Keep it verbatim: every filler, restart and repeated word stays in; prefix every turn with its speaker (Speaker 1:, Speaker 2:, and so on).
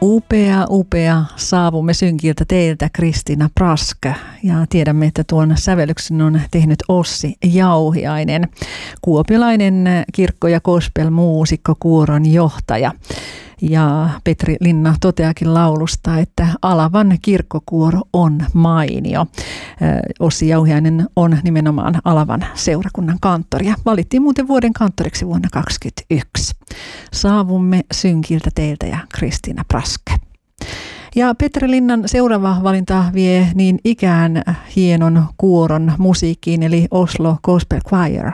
Speaker 1: Upea, upea. Saavumme synkiltä teiltä, Kristiina Prask. Ja tiedämme, että tuon sävellyksen on tehnyt Ossi Jauhiainen, kuopiolainen kirkko- ja gospel-muusikko, kuoron johtaja. Ja Petri Linna toteakin laulusta, että Alavan kirkkokuoro on mainio. Ossi Jauhiainen on nimenomaan Alavan seurakunnan kanttori ja valittiin muuten vuoden kanttoriksi vuonna kaksituhattakaksikymmentäyksi. Saavumme synkiltä teiltä ja Kristiina Prask. Ja Petri Linnan seuraava valinta vie niin ikään hienon kuoron musiikkiin, eli Oslo Gospel Choir.